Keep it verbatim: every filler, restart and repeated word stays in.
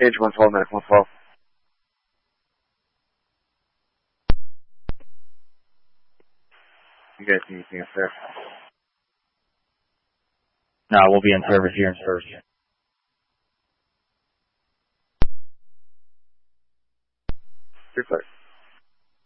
Page one twelve, medic one twelve. You guys see anything up there? No, we'll be in service here in service. You're clear.